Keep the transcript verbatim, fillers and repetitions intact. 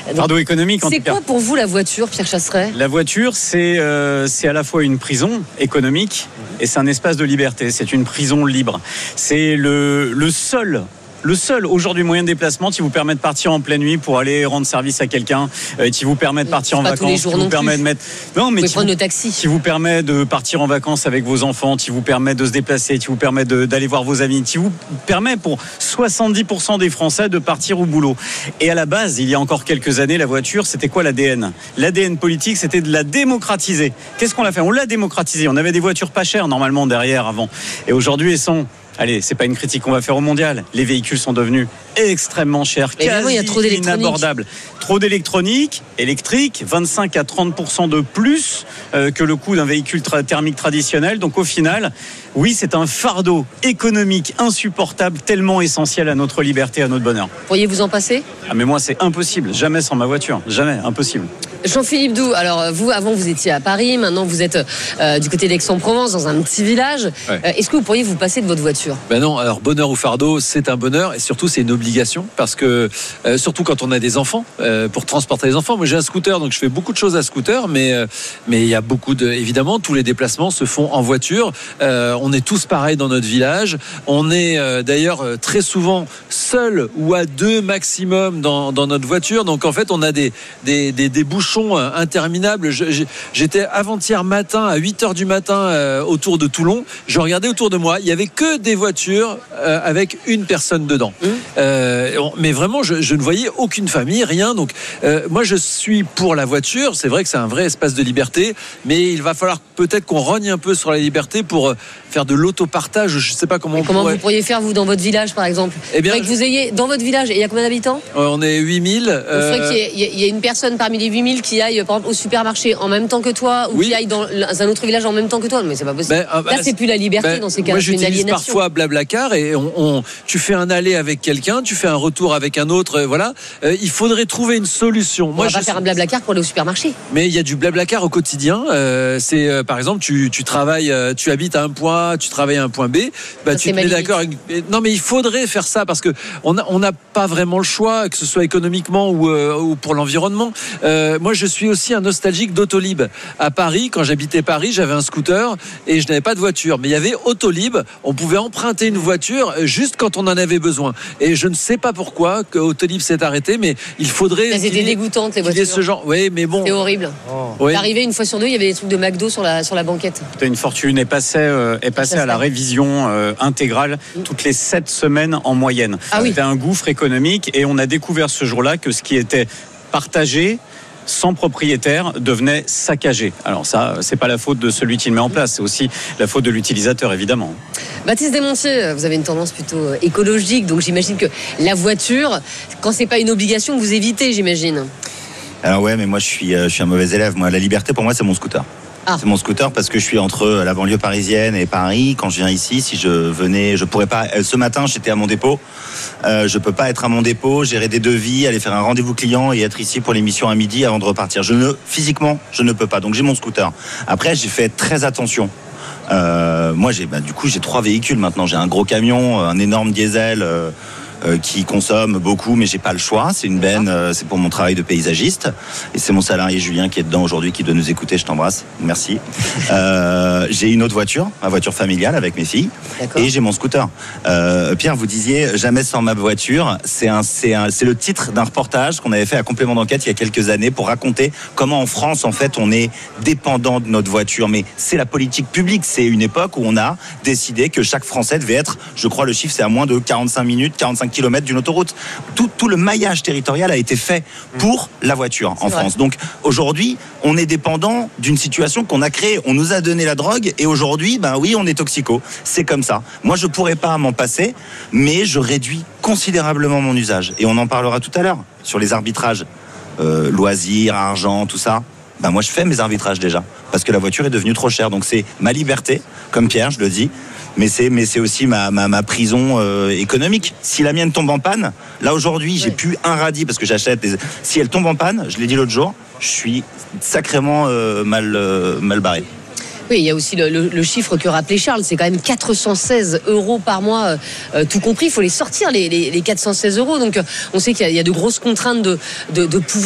Donc, fardeau économique en tout cas. C'est quoi pour vous la voiture, Pierre Chasseret ? La voiture, c'est, euh, c'est à la fois une prison économique et c'est un espace de liberté. C'est une prison libre. C'est le, le seul... Le seul aujourd'hui moyen de déplacement qui vous permet de partir en pleine nuit pour aller rendre service à quelqu'un, euh, qui vous permet de partir en vacances, qui vous permet de mettre, non mais vous qui prendre vous... le taxi, qui vous permet de partir en vacances avec vos enfants, qui vous permet de se déplacer, qui vous permet de, d'aller voir vos amis, qui vous permet pour soixante-dix pour cent des Français de partir au boulot. Et à la base, il y a encore quelques années, la voiture, c'était quoi l'A D N ? L'A D N politique, c'était de la démocratiser. Qu'est-ce qu'on l'a fait ? On l'a démocratisé. On avait des voitures pas chères normalement derrière avant. Et aujourd'hui, elles sont... Allez, c'est pas une critique qu'on va faire au mondial. Les véhicules sont devenus extrêmement chers, quasi il y a trop inabordables. Trop d'électronique, électrique, vingt-cinq à trente pour cent de plus euh, que le coût d'un véhicule tra- thermique traditionnel. Donc au final, oui, c'est un fardeau économique insupportable, tellement essentiel à notre liberté, à notre bonheur. Pourriez-vous en passer ? Ah mais moi, c'est impossible. Jamais sans ma voiture. Jamais, impossible. Jean-Philippe Doux, alors vous, avant vous étiez à Paris, maintenant vous êtes euh, du côté d'Aix-en-Provence, dans un petit village. Ouais. Euh, est-ce que vous pourriez vous passer de votre voiture ? Ben non, alors bonheur ou fardeau, c'est un bonheur et surtout c'est une obligation parce que euh, surtout quand on a des enfants, euh, pour transporter les enfants. Moi j'ai un scooter donc je fais beaucoup de choses à scooter, mais euh, mais il y a beaucoup de, évidemment tous les déplacements se font en voiture. Euh, on est tous pareils dans notre village. On est euh, d'ailleurs euh, très souvent seul ou à deux maximum dans, dans notre voiture. Donc en fait on a des des des, des bouchons interminables. Je, j'étais avant-hier matin à huit heures du matin euh, autour de Toulon. Je regardais autour de moi, il y avait que des voitures euh, avec une personne dedans. Mmh. Euh, mais vraiment, je, je ne voyais aucune famille, rien. Donc, euh, moi, je suis pour la voiture. C'est vrai que c'est un vrai espace de liberté, mais il va falloir peut-être qu'on rogne un peu sur la liberté pour euh, faire de l'autopartage. Je ne sais pas comment. Et on comment pourrait... vous pourriez faire vous dans votre village, par exemple ? Eh bien, que vous ayez dans votre village. Et il y a combien d'habitants ? euh, On est huit mille. Euh... Il faudrait qu'il y ait, il y ait une personne parmi les huit mille qui aille, par exemple, au supermarché en même temps que toi, ou oui. qui aille dans un autre village en même temps que toi. Mais c'est pas possible. Ben, euh, bah, Là, c'est plus la liberté ben, dans ces cas-là. Moi, c'est une j'utilise aliénation. Parfois Blablacar et on, on, tu fais un aller avec quelqu'un, tu fais un retour avec un autre. Euh, voilà. Euh, il faudrait trouver une solution. On moi, va je pas faire un Blablacar pour aller au supermarché. Mais il y a du Blablacar au quotidien. Euh, c'est euh, par exemple, tu, tu travailles, euh, tu habites à un point, tu travailles à un point B. Bah, ça, tu te mets d'accord. Avec... Non, mais il faudrait faire ça parce que on a, on n'a pas vraiment le choix, que ce soit économiquement ou, euh, ou pour l'environnement. Euh, moi, je suis aussi un nostalgique d'Autolib. À Paris, quand j'habitais Paris, j'avais un scooter et je n'avais pas de voiture. Mais il y avait Autolib. On pouvait emprunter une voiture juste quand on en avait besoin. Et je ne sais pas pourquoi que Autolib s'est arrêté, mais il faudrait. Elles étaient dégoûtantes les voitures. Ce genre. Oui, mais bon. C'est horrible. Oh. Oui. Arrivé une fois sur deux, il y avait des trucs de McDo sur la sur la banquette. C'était une fortune. Et passait euh, est passé à la révision euh, intégrale toutes les sept semaines en moyenne. Ah oui. C'était un gouffre économique et on a découvert ce jour-là que ce qui était partagé sans propriétaire devenait saccagé. Alors ça, c'est pas la faute de celui qui le met en place, c'est aussi la faute de l'utilisateur, évidemment. Baptiste Desmontiers, vous avez une tendance plutôt écologique, donc j'imagine que la voiture, quand c'est pas une obligation, vous évitez, j'imagine. Alors ouais, mais moi je suis, je suis un mauvais élève. Moi, la liberté pour moi, c'est mon scooter. Ah. C'est mon scooter parce que je suis entre la banlieue parisienne et Paris. Quand je viens ici, si je venais, je pourrais pas. Ce matin, j'étais à mon dépôt. Euh, je peux pas être à mon dépôt, gérer des devis, aller faire un rendez-vous client et être ici pour l'émission à midi avant de repartir. Je ne, physiquement, je ne peux pas. Donc j'ai mon scooter. Après, j'ai fait très attention. Euh, moi, j'ai, bah, du coup, j'ai trois véhicules maintenant. J'ai un gros camion, un énorme diesel. Euh, Euh, qui consomme beaucoup, mais j'ai pas le choix. C'est une benne, euh, c'est pour mon travail de paysagiste. Et c'est mon salarié Julien qui est dedans aujourd'hui, qui doit nous écouter. Je t'embrasse. Merci. Euh, j'ai une autre voiture, ma voiture familiale avec mes filles. D'accord. Et j'ai mon scooter. Euh, Pierre, vous disiez jamais sans ma voiture. C'est un, c'est un, c'est le titre d'un reportage qu'on avait fait à Complément d'enquête il y a quelques années pour raconter comment en France, en fait, on est dépendant de notre voiture. Mais c'est la politique publique. C'est une époque où on a décidé que chaque Français devait être, je crois, le chiffre, c'est à moins de quarante-cinq minutes, quarante-cinq kilomètres d'une autoroute. Tout, tout le maillage territorial a été fait pour la voiture en France. Vrai. Donc aujourd'hui, on est dépendant d'une situation qu'on a créée. On nous a donné la drogue et aujourd'hui, ben oui, on est toxico. C'est comme ça. Moi, je pourrais pas m'en passer, mais je réduis considérablement mon usage. Et on en parlera tout à l'heure sur les arbitrages, euh, loisirs, argent, tout ça. Ben moi, je fais mes arbitrages déjà parce que la voiture est devenue trop chère. Donc c'est ma liberté, comme Pierre, je le dis. Mais c'est, mais c'est aussi ma, ma, ma prison euh, économique. Si la mienne tombe en panne, là aujourd'hui, j'ai ouais. plus un radis parce que j'achète des... Si elle tombe en panne, je l'ai dit l'autre jour, je suis sacrément euh, mal, euh, mal barré. Oui, il y a aussi le, le, le chiffre que rappelait Charles, c'est quand même quatre cent seize euros par mois, euh, tout compris. Il faut les sortir, les, les, les quatre cent seize euros. Donc, on sait qu'il y a, il y a de grosses contraintes de, de, de pouvoir.